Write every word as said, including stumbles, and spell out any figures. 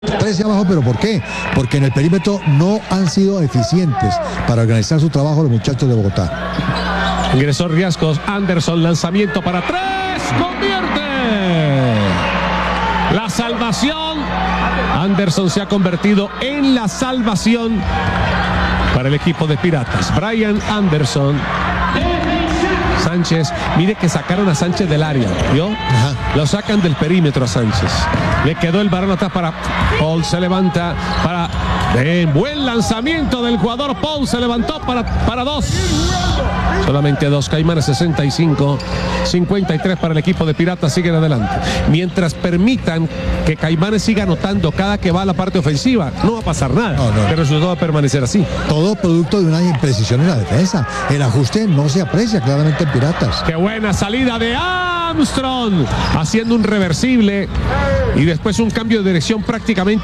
trece abajo, ¿pero por qué? Porque en el perímetro no han sido eficientes para organizar su trabajo los muchachos de Bogotá. Ingresó Riascos, Anderson, lanzamiento para tres, convierte. La salvación. Anderson se ha convertido en la salvación para el equipo de Piratas. Brian Anderson. Sánchez, mire que sacaron a Sánchez del área, ¿vio? Ajá. Lo sacan del perímetro a Sánchez. Le quedó el balón atrás para Paul, se levanta para... Bien, buen lanzamiento del jugador Paul, se levantó para, para dos. Solamente dos. Caimanes sesenta y cinco, cincuenta y tres para el equipo de Piratas, siguen adelante. Mientras permitan que Caimanes siga anotando cada que va a la parte ofensiva, no va a pasar nada. No, no. El resultado va a permanecer así. Todo producto de una imprecisión en la defensa. El ajuste no se aprecia claramente en Piratas. Qué buena salida de Armstrong, haciendo un reversible y después un cambio de dirección prácticamente